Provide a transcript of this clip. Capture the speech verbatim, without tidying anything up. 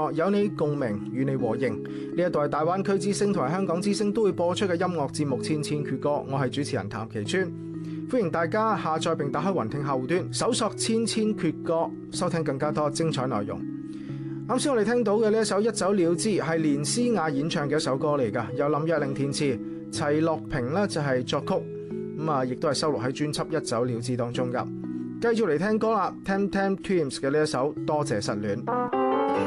歌，有你共鳴，與你和應。呢一度係大灣區之聲同埋香港之聲都會播出嘅音樂節目《千千闕歌》，我係主持人譚其川，歡迎大家下載並打開雲聽客戶端，搜索《千千闕歌》，收聽更加多精彩內容。啱先我哋聽到嘅呢一首《一走了之》係連詩雅演唱嘅一首歌嚟㗎，由林若寧填詞，齊樂平呢就係作曲，咁啊亦都係收錄喺專輯《一走了之》當中㗎。繼續嚟聽歌啦，Tem Tem Twins 嘅呢一首《多謝失戀》。